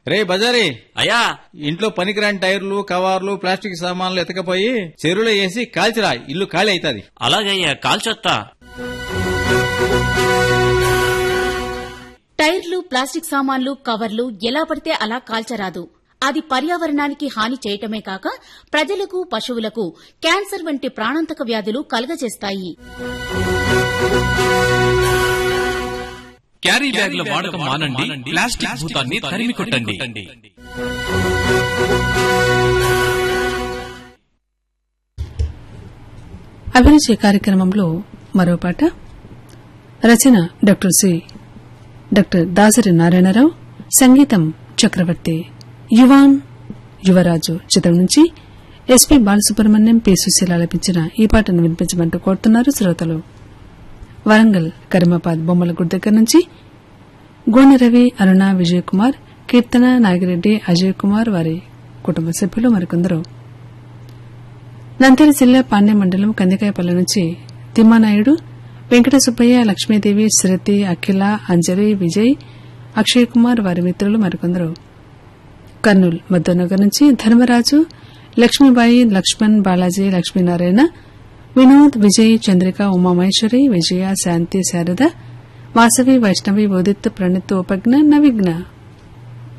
రే బజారీ అయ్యా, ఇంట్లో పనికిరాని టైర్లు కవర్లు ప్లాస్టిక్ సామాన్లు ఎతకపోయి చెరువులో వేసి కాల్చిరా, ఇల్లు ఖాళీ అవుతుంది. అలాగయ్యా, కాల్చొత్తా. టైర్లు ప్లాస్టిక్ సామాన్లు కవర్లు ఎలా పడితే అలా కాల్చరాదు. అది పర్యావరణానికి హాని చేయటమే కాక ప్రజలకు పశువులకు క్యాన్సర్ వంటి ప్రాణాంతక వ్యాధులు కలుగజేస్తాయి. క్యారీ బ్యాగుల వాడకం మానండి, ప్లాస్టిక్ భూతాన్ని తరిమి కొట్టండి. అభిరుచి కార్యక్రమంలో మరో పాట. రచన డాక్టర్ దాసరి నారాయణరావు, సంగీతం చక్రవర్తి. యువాన్ యువరాజు చిత్రం నుంచి ఎస్పీ బాలసుబ్రహ్మణ్యం, పి సుశీల ఆలపించిన ఈ పాటను వినిపించమంటూ కోరుతున్నారు శ్రోతలు. వరంగల్ కరీమాబాద్ బొమ్మలగూడ దగ్గర నుంచి గోనె రవి, అరుణ, విజయ్ కుమార్, కీర్తన, నాగిరెడ్డి, అజయ్ కుమార్, వారి కుటుంబ సభ్యులు మరికొందరు. నంద్యాల జిల్లా పాండ్య మండలం కందికాయపల్లి నుంచి తిమ్మానాయుడు, వెంకట సుబ్బయ్య, లక్ష్మీదేవి, శృతి, అఖిల, అంజలి, విజయ్, అక్షయ్ కుమార్, వారి మిత్రులు మరికొందరు. కర్నూలు మద్దనగర్ నుంచి ధర్మరాజు, లక్ష్మీబాయి, లక్ష్మణ్, బాలాజీ, లక్ష్మీనారాయణ, వినోద్, విజయ్, చంద్రిక, ఉమామహేశ్వరి, విజయ, శాంతి, శారద, వాసవి, వైష్ణవి, ఉదిత్, ప్రణిత్, ఉపజ్ఞ, నవిఘ్న.